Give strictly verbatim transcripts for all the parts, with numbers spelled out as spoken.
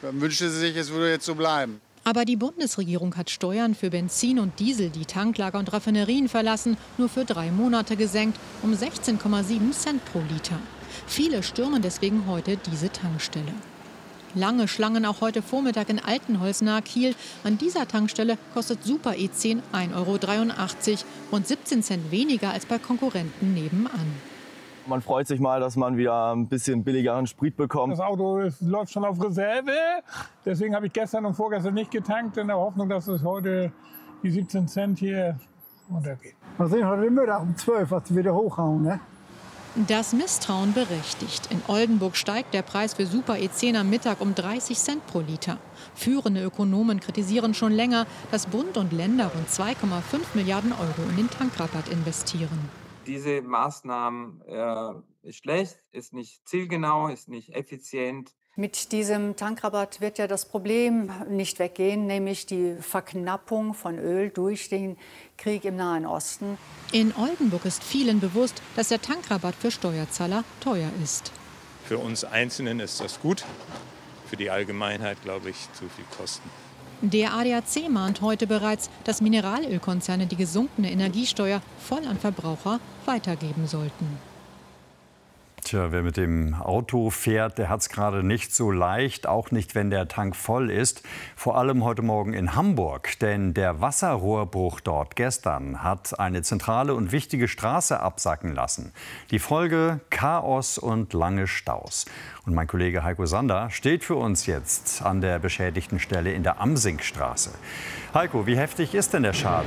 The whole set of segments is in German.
Dann wünschte sie sich, es würde jetzt so bleiben. Aber die Bundesregierung hat Steuern für Benzin und Diesel, die Tanklager und Raffinerien verlassen, nur für drei Monate gesenkt, um sechzehn Komma sieben Cent pro Liter. Viele stürmen deswegen heute diese Tankstelle. Lange Schlangen auch heute Vormittag in Altenholz nahe Kiel. An dieser Tankstelle kostet Super E zehn ein Euro dreiundachtzig, rund siebzehn Cent weniger als bei Konkurrenten nebenan. Man freut sich mal, dass man wieder ein bisschen billigeren Sprit bekommt. Das Auto ist, läuft schon auf Reserve. Deswegen habe ich gestern und vorgestern nicht getankt, in der Hoffnung, dass es heute die siebzehn Cent hier runtergeht. Wir sehen heute Mittag um zwölf, was wieder hochhauen, ne? Das Misstrauen berechtigt. In Oldenburg steigt der Preis für Super E zehn am Mittag um dreißig Cent pro Liter. Führende Ökonomen kritisieren schon länger, dass Bund und Länder rund zwei Komma fünf Milliarden Euro in den Tankrabatt investieren. Diese Maßnahmen äh, ist schlecht, ist nicht zielgenau, ist nicht effizient. Mit diesem Tankrabatt wird ja das Problem nicht weggehen, nämlich die Verknappung von Öl durch den Krieg im Nahen Osten. In Oldenburg ist vielen bewusst, dass der Tankrabatt für Steuerzahler teuer ist. Für uns Einzelnen ist das gut, für die Allgemeinheit, glaube ich, zu viel Kosten. Der A D A C mahnt heute bereits, dass Mineralölkonzerne die gesunkene Energiesteuer voll an Verbraucher weitergeben sollten. Tja, wer mit dem Auto fährt, der hat es gerade nicht so leicht, auch nicht, wenn der Tank voll ist. Vor allem heute Morgen in Hamburg, denn der Wasserrohrbruch dort gestern hat eine zentrale und wichtige Straße absacken lassen. Die Folge: Chaos und lange Staus. Und mein Kollege Heiko Sander steht für uns jetzt an der beschädigten Stelle in der Amsingstraße. Heiko, wie heftig ist denn der Schaden?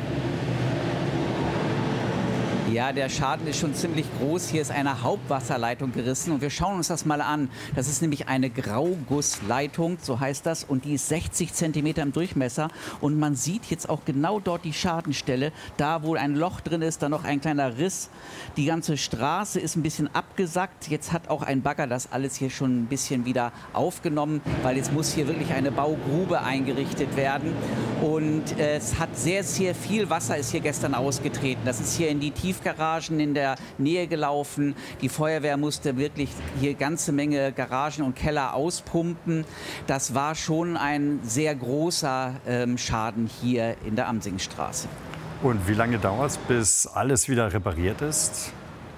Ja, der Schaden ist schon ziemlich groß. Hier ist eine Hauptwasserleitung gerissen und wir schauen uns das mal an. Das ist nämlich eine Graugussleitung, so heißt das, und die ist sechzig Zentimeter im Durchmesser. Und man sieht jetzt auch genau dort die Schadenstelle, da wo ein Loch drin ist, da noch ein kleiner Riss. Die ganze Straße ist ein bisschen abgesackt. Jetzt hat auch ein Bagger das alles hier schon ein bisschen wieder aufgenommen, weil jetzt muss hier wirklich eine Baugrube eingerichtet werden. Und äh, es hat sehr, sehr viel Wasser ist hier gestern ausgetreten. Das ist hier in die Tiefgaragen in der Nähe gelaufen. Die Feuerwehr musste wirklich hier ganze Menge Garagen und Keller auspumpen. Das war schon ein sehr großer ähm, Schaden hier in der Amsingstraße. Und wie lange dauert es, bis alles wieder repariert ist?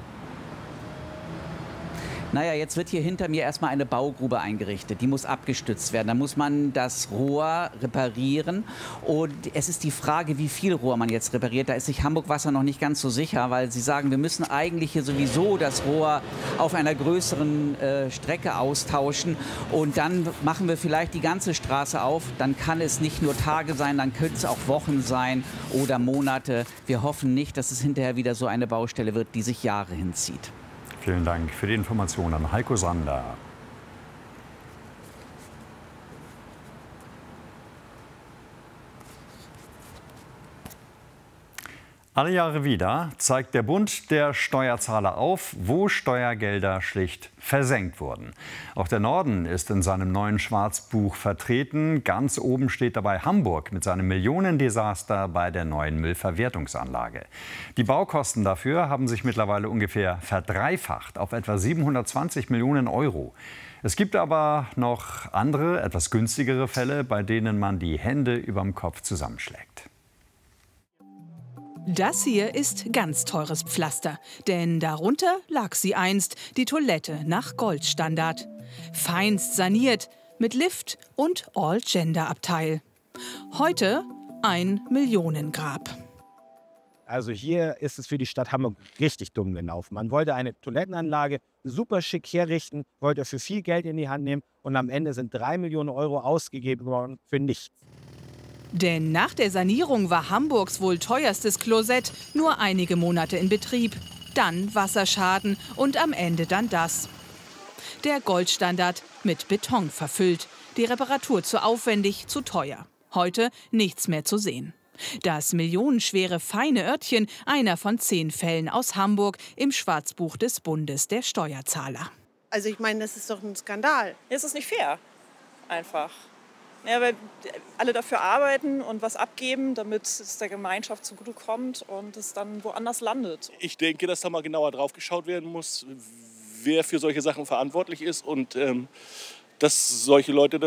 Naja, jetzt wird hier hinter mir erstmal eine Baugrube eingerichtet. Die muss abgestützt werden. Da muss man das Rohr reparieren. Und es ist die Frage, wie viel Rohr man jetzt repariert. Da ist sich Hamburg Wasser noch nicht ganz so sicher, weil sie sagen, wir müssen eigentlich hier sowieso das Rohr auf einer größeren äh, Strecke austauschen. Und dann machen wir vielleicht die ganze Straße auf. Dann kann es nicht nur Tage sein, dann könnte es auch Wochen sein oder Monate. Wir hoffen nicht, dass es hinterher wieder so eine Baustelle wird, die sich Jahre hinzieht. Vielen Dank für die Informationen an Heiko Sander. Alle Jahre wieder zeigt der Bund der Steuerzahler auf, wo Steuergelder schlicht versenkt wurden. Auch der Norden ist in seinem neuen Schwarzbuch vertreten. Ganz oben steht dabei Hamburg mit seinem Millionendesaster bei der neuen Müllverwertungsanlage. Die Baukosten dafür haben sich mittlerweile ungefähr verdreifacht auf etwa siebenhundertzwanzig Millionen Euro. Es gibt aber noch andere, etwas günstigere Fälle, bei denen man die Hände überm Kopf zusammenschlägt. Das hier ist ganz teures Pflaster, denn darunter lag sie einst, die Toilette nach Goldstandard. Feinst saniert, mit Lift und All-Gender-Abteil. Heute ein Millionengrab. Also hier ist es für die Stadt Hamburg richtig dumm gelaufen. Man wollte eine Toilettenanlage super schick herrichten, wollte für viel Geld in die Hand nehmen und am Ende sind drei Millionen Euro ausgegeben worden für nichts. Denn nach der Sanierung war Hamburgs wohl teuerstes Klosett nur einige Monate in Betrieb. Dann Wasserschaden und am Ende dann das. Der Goldstandard mit Beton verfüllt. Die Reparatur zu aufwendig, zu teuer. Heute nichts mehr zu sehen. Das millionenschwere feine Örtchen, einer von zehn Fällen aus Hamburg im Schwarzbuch des Bundes der Steuerzahler. Also ich meine, das ist doch ein Skandal. Es ist nicht fair, einfach. Ja, weil alle dafür arbeiten und was abgeben, damit es der Gemeinschaft zugutekommt und es dann woanders landet. Ich denke, dass da mal genauer drauf geschaut werden muss, wer für solche Sachen verantwortlich ist und ähm, dass solche Leute dann